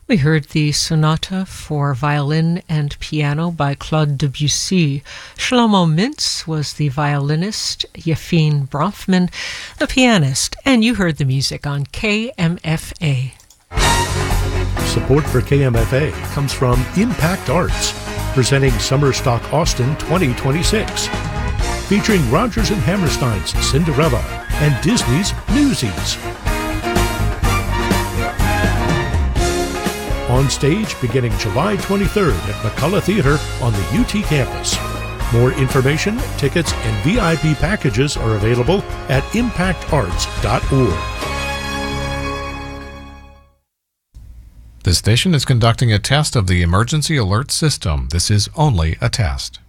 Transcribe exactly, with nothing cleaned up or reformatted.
We heard the Sonata for Violin and Piano by Claude Debussy. Shlomo Mintz was the violinist, Yefim Bronfman, the pianist, and you heard the music on K M F A. Support for K M F A comes from Impact Arts, presenting Summer Stock Austin twenty twenty-six, featuring Rodgers and Hammerstein's Cinderella and Disney's Newsies. On stage beginning July twenty-third at McCullough Theater on the U T campus. More information, tickets, and V I P packages are available at impact arts dot org. The station is conducting a test of the emergency alert system. This is only a test.